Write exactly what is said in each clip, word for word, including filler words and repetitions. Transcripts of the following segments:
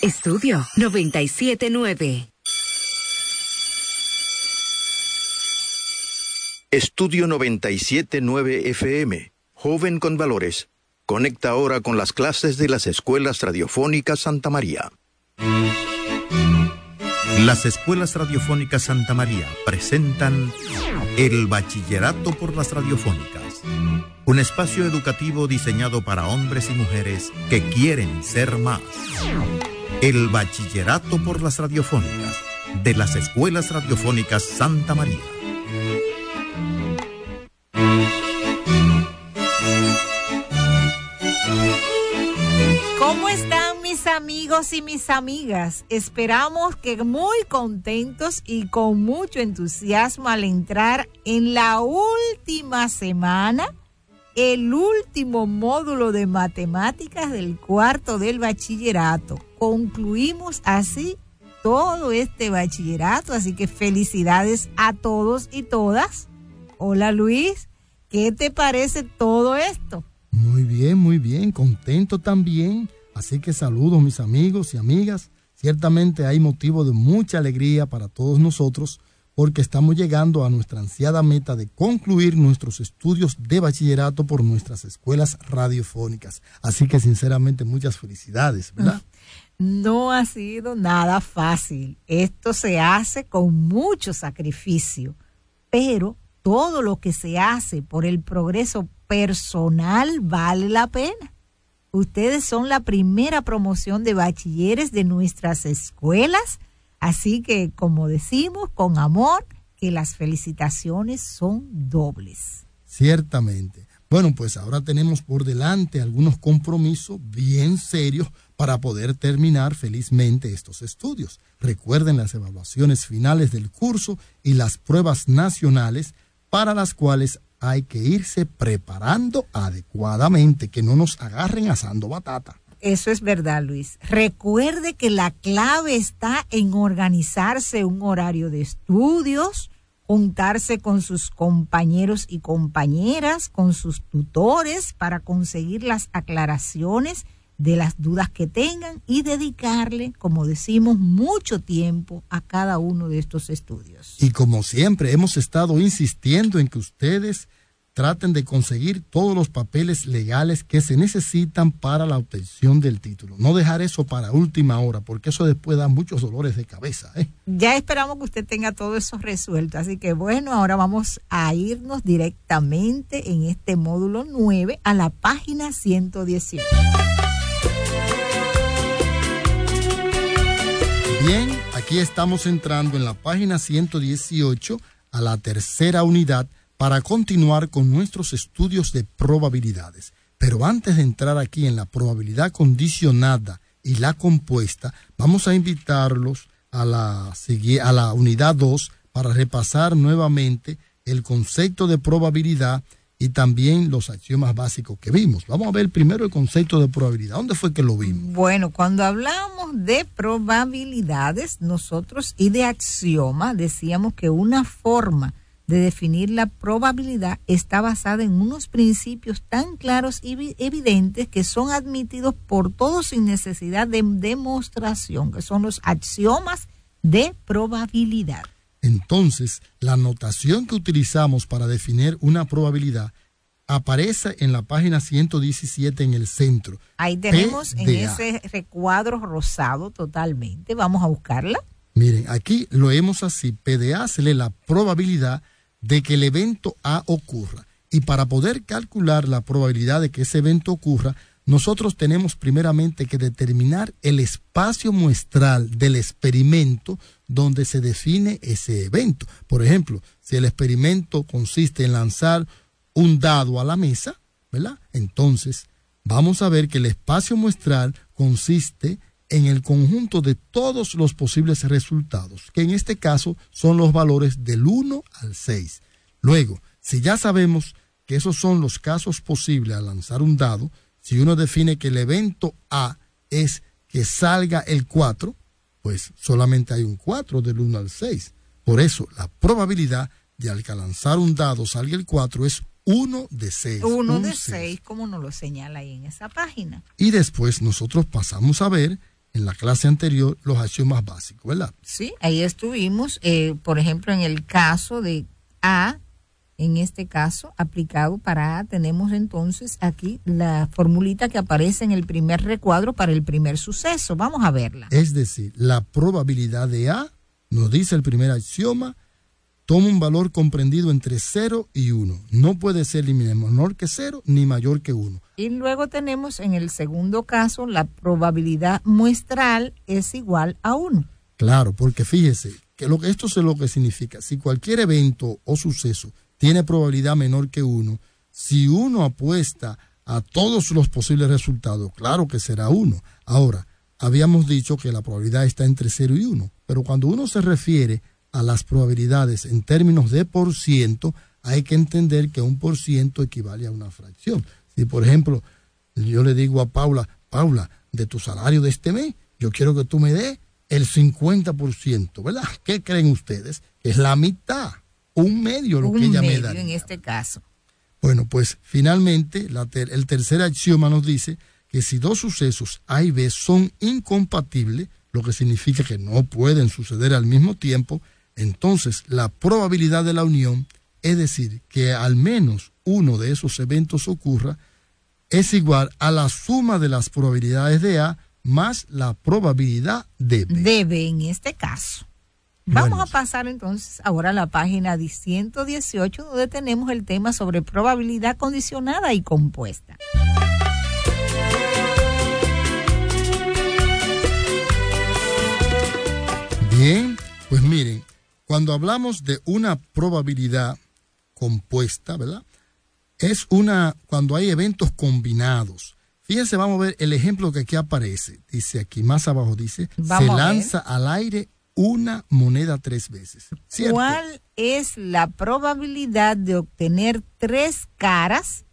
Estudio noventa y siete nueve. Estudio noventa y siete nueve F M. Joven con valores. Conecta ahora con las clases de las escuelas radiofónicas Santa María. Las escuelas radiofónicas Santa María presentan el Bachillerato por las Radiofónicas, un espacio educativo diseñado para hombres y mujeres que quieren ser más. El Bachillerato por las Radiofónicas de las escuelas radiofónicas Santa María. ¿Cómo están mis amigos y mis amigas? Esperamos que muy contentos y con mucho entusiasmo al entrar en la última semana, el último módulo de matemáticas del cuarto del bachillerato. Concluimos así todo este bachillerato, así que felicidades a todos y todas. Hola Luis, ¿qué te parece todo esto? Muy bien, muy bien, contento también. Así que saludos mis amigos y amigas. Ciertamente hay motivo de mucha alegría para todos nosotros porque estamos llegando a nuestra ansiada meta de concluir nuestros estudios de bachillerato por nuestras escuelas radiofónicas. Así que sinceramente muchas felicidades, ¿verdad? No ha sido nada fácil. Esto se hace con mucho sacrificio, pero todo lo que se hace por el progreso personal vale la pena. Ustedes son la primera promoción de bachilleres de nuestras escuelas, así que, como decimos, con amor, que las felicitaciones son dobles. Ciertamente. Bueno, pues ahora tenemos por delante algunos compromisos bien serios para poder terminar felizmente estos estudios. Recuerden las evaluaciones finales del curso y las pruebas nacionales para las cuales hay que irse preparando adecuadamente, que no nos agarren asando batata. Eso es verdad, Luis. Recuerde que la clave está en organizarse un horario de estudios, juntarse con sus compañeros y compañeras, con sus tutores para conseguir las aclaraciones de las dudas que tengan y dedicarle, como decimos, mucho tiempo a cada uno de estos estudios. Y como siempre hemos estado insistiendo en que ustedes traten de conseguir todos los papeles legales que se necesitan para la obtención del título. No dejar eso para última hora, porque eso después da muchos dolores de cabeza, ¿eh? Ya esperamos que usted tenga todo eso resuelto. Así que bueno, ahora vamos a irnos directamente en este módulo nueve a la página ciento dieciocho. Bien, aquí estamos entrando en la página ciento dieciocho a la tercera unidad para continuar con nuestros estudios de probabilidades. Pero antes de entrar aquí en la probabilidad condicionada y la compuesta, vamos a invitarlos a la, a la unidad dos para repasar nuevamente el concepto de probabilidad y también los axiomas básicos que vimos. Vamos a ver primero el concepto de probabilidad. ¿Dónde fue que lo vimos? Bueno, cuando hablamos de probabilidades, nosotros y de axioma decíamos que una forma de definir la probabilidad está basada en unos principios tan claros y evidentes que son admitidos por todos sin necesidad de demostración, que son los axiomas de probabilidad. Entonces, la notación que utilizamos para definir una probabilidad aparece en la página ciento diecisiete en el centro. Ahí tenemos en ese recuadro rosado totalmente. Vamos a buscarla. Miren, aquí lo vemos así. P de A se lee la probabilidad de que el evento A ocurra. Y para poder calcular la probabilidad de que ese evento ocurra, nosotros tenemos primeramente que determinar el espacio muestral del experimento donde se define ese evento. Por ejemplo, si el experimento consiste en lanzar un dado a la mesa, ¿verdad? Entonces, vamos a ver que el espacio muestral consiste en el conjunto de todos los posibles resultados, que en este caso son los valores del uno al seis. Luego, si ya sabemos que esos son los casos posibles al lanzar un dado, si uno define que el evento A es que salga el cuatro, pues solamente hay un cuatro del uno al seis. Por eso, la probabilidad de al que lanzar un dado salga el cuatro es uno de seis. uno de seis, como nos lo señala ahí en esa página. Y después nosotros pasamos a ver en la clase anterior los axiomas básicos, ¿verdad? Sí, ahí estuvimos, eh, por ejemplo, en el caso de A, en este caso, aplicado para A, tenemos entonces aquí la formulita que aparece en el primer recuadro para el primer suceso. Vamos a verla. Es decir, la probabilidad de A, nos dice el primer axioma, toma un valor comprendido entre cero y uno. No puede ser ni menor que cero ni mayor que uno. Y luego tenemos en el segundo caso, la probabilidad muestral es igual a uno. Claro, porque fíjese que lo que esto es lo que significa. Si cualquier evento o suceso tiene probabilidad menor que uno, si uno apuesta a todos los posibles resultados, claro que será uno. Ahora, habíamos dicho que la probabilidad está entre cero y uno, pero cuando uno se refiere a las probabilidades en términos de por ciento, hay que entender que un por ciento equivale a una fracción. Si, por ejemplo, yo le digo a Paula, Paula, de tu salario de este mes, yo quiero que tú me des el cincuenta por ciento, ¿verdad? ¿Qué creen ustedes? Es la mitad, un medio lo un que ella medio me da. En este caso. Bueno, pues finalmente la ter- el tercer axioma nos dice que si dos sucesos A y B son incompatibles, lo que significa que no pueden suceder al mismo tiempo, entonces la probabilidad de la unión, es decir, que al menos uno de esos eventos ocurra, es igual a la suma de las probabilidades de A más la probabilidad de B. De B en este caso. Vamos Bueno, a pasar entonces ahora a la página ciento dieciocho, donde tenemos el tema sobre probabilidad condicionada y compuesta. Bien, pues miren, cuando hablamos de una probabilidad compuesta, ¿verdad? Es una, cuando hay eventos combinados. Fíjense, vamos a ver el ejemplo que aquí aparece. Dice aquí, más abajo dice, Vamos se a ver. lanza al aire una moneda tres veces. ¿Cierto? ¿Cuál es la probabilidad de obtener tres caras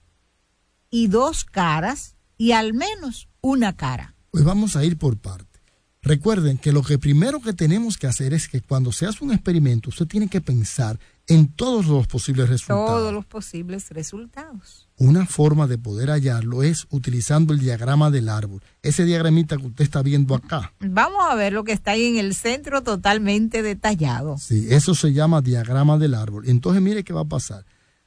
y dos caras y al menos una cara? Pues vamos a ir por partes. Recuerden que lo que primero que tenemos que hacer es que cuando se hace un experimento, usted tiene que pensar en todos los posibles resultados. Todos los posibles resultados. Una forma de poder hallarlo es utilizando el diagrama del árbol. Ese diagramita que usted está viendo acá. Vamos a ver lo que está ahí en el centro totalmente detallado. Sí, eso se llama diagrama del árbol. Entonces mire qué va a pasar.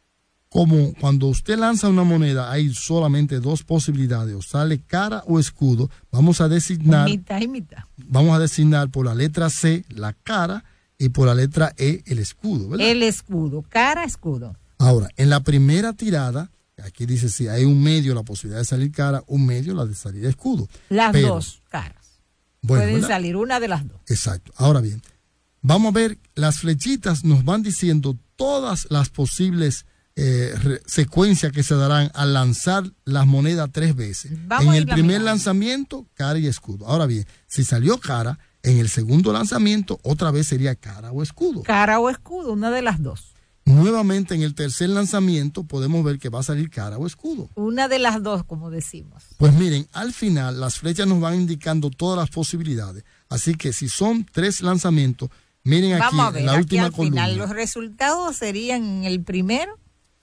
Como cuando usted lanza una moneda hay solamente dos posibilidades, o sale cara o escudo, vamos a designar, Mitad y mitad. vamos a designar por la letra C la cara y por la letra E el escudo, ¿verdad? El escudo, cara, escudo. Ahora, en la primera tirada, aquí dice si hay un medio la posibilidad de salir cara, un medio la de salir escudo. Las Pero, dos caras. bueno, Pueden ¿verdad? salir una de las dos. Exacto. Ahora bien, vamos a ver, las flechitas nos van diciendo todas las posibles eh, re- secuencias que se darán al lanzar las monedas tres veces. Vamos En a el irla primer mirando. lanzamiento, cara y escudo. Ahora bien, si salió cara, en el segundo lanzamiento, otra vez sería cara o escudo. Cara o escudo, una de las dos. Nuevamente, en el tercer lanzamiento, podemos ver que va a salir cara o escudo. Una de las dos, como decimos. Pues miren, al final las flechas nos van indicando todas las posibilidades. Así que si son tres lanzamientos, miren aquí Vamos a ver, en la aquí última al final columna. los resultados serían en el primero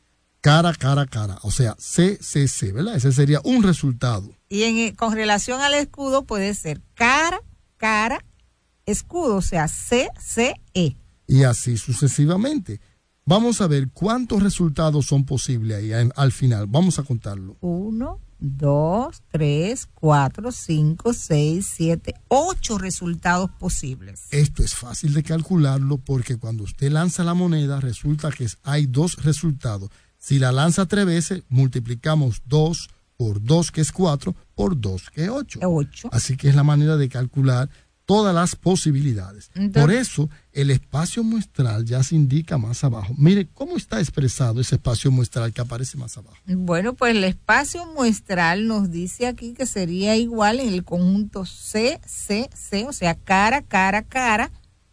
Cara, cara, cara. O sea, C, C, C, ¿verdad? Ese sería un resultado. y en, con relación al escudo puede ser cara, cara, escudo, o sea, C, C, E. Y así sucesivamente. Vamos a ver cuántos resultados son posibles ahí al, al final. Vamos a contarlo. Uno, dos, tres, cuatro, cinco, seis, siete, ocho resultados posibles. Esto es fácil de calcularlo porque cuando usted lanza la moneda resulta que es- hay dos resultados. Si la lanza tres veces, multiplicamos dos por dos, que es cuatro, por dos, que es ocho. Ocho. Así que es la manera de calcular todas las posibilidades. Entonces- Por eso, el espacio muestral ya se indica más abajo. Mire cómo está expresado ese espacio muestral que aparece más abajo. Bueno, pues el espacio muestral nos dice aquí que sería igual en el conjunto C, C, C, o sea, cara, cara, cara,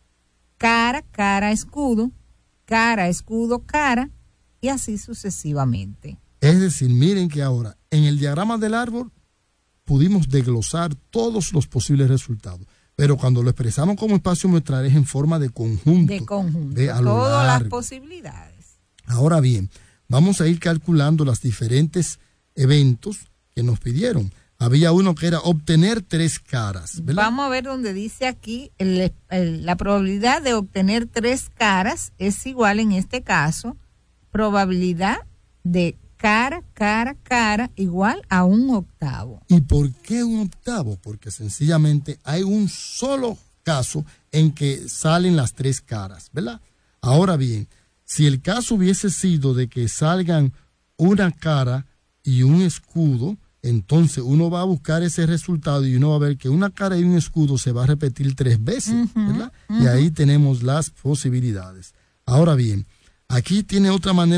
cara, cara, escudo, cara, escudo, cara, y así sucesivamente. Es decir, miren que ahora, en el diagrama del árbol, pudimos desglosar todos los posibles resultados. Pero cuando lo expresamos como espacio muestral es en forma de conjunto. De conjunto, Ve a lo todas las largo. posibilidades. Ahora bien, vamos a ir calculando los diferentes eventos que nos pidieron. había uno que era obtener tres caras, ¿verdad? Vamos a ver donde dice aquí, el, el, la probabilidad de obtener tres caras es igual en este caso, probabilidad de cara, cara, cara, igual a un octavo. ¿Y por qué un octavo? Porque sencillamente hay un solo caso en que salen las tres caras, ¿verdad? Ahora bien, si el caso hubiese sido de que salgan una cara y un escudo, entonces uno va a buscar ese resultado y uno va a ver que una cara y un escudo se va a repetir tres veces, uh-huh, ¿verdad? Uh-huh. Y ahí tenemos las posibilidades. Ahora bien, aquí tiene otra manera